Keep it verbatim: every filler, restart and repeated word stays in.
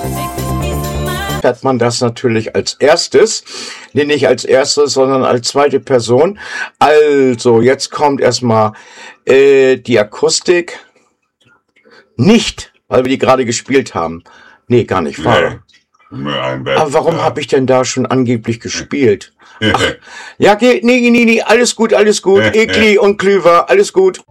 Hört man das natürlich als erstes, nee, nicht als erstes, sondern als zweite Person. Also, jetzt kommt erstmal äh, die Akustik. Nicht, weil wir die gerade gespielt haben. Nee, gar nicht, wahr? Nee. Aber warum ja. habe ich denn da schon angeblich gespielt? Ach, ja, geht, nee, nee, nee, alles gut, alles gut. Ekli und Klüver, alles gut.